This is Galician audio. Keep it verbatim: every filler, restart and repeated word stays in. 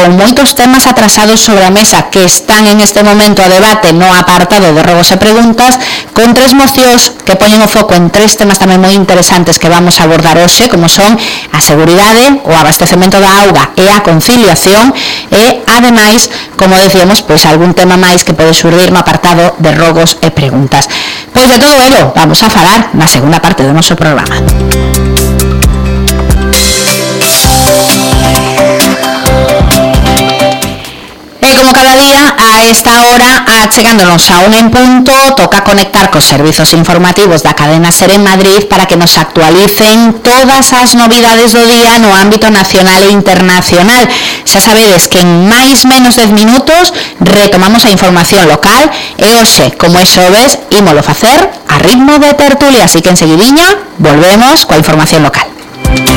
con moitos temas atrasados sobre a mesa que están en este momento a debate no apartado de rogos e preguntas, con tres mocións que poñen o foco en tres temas tamén moi interesantes que vamos a abordar hoxe, como son a seguridade, o abastecemento da auga e a conciliación, e, ademais, como decíamos, pois algún tema máis que pode xurdir no apartado de rogos e preguntas. Pois de todo ello vamos a falar na segunda parte do noso programa. E como cada día, a esta hora, achegándonos a un en punto, toca conectar cos servizos informativos da cadena SER en Madrid para que nos actualicen todas as novidades do día no ámbito nacional e internacional. Xa sabedes que en máis menos dez minutos retomamos a información local e hoxe, como é xoves, ímolo facer a ritmo de tertulia, así que enseguidiña volvemos coa información local.